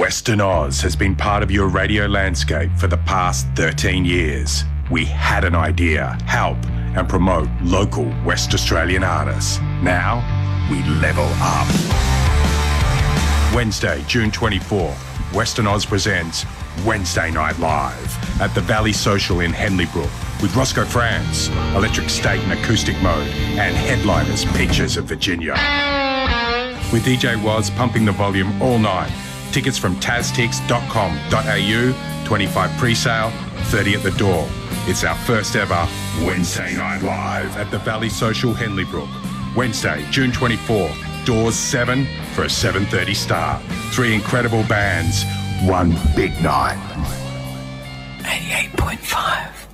Western Oz has been part of your radio landscape for the past 13 years. We had an idea, help and promote local West Australian artists. Now, we level up. Wednesday, June 24th, Western Oz presents Wednesday Night Live at the Valley Social in Henley Brook with Roscoe France, Electric State in acoustic mode, and headliners Peaches of Virginia. With DJ Woz pumping the volume all night. Tickets from taztix.com.au, 25 pre-sale, 30 at the door. It's our first ever Wednesday Night Live at the Valley Social Henley Brook. Wednesday, June 24th, doors 7 for a 7:30 start. 3 incredible bands, one big night. 88.5.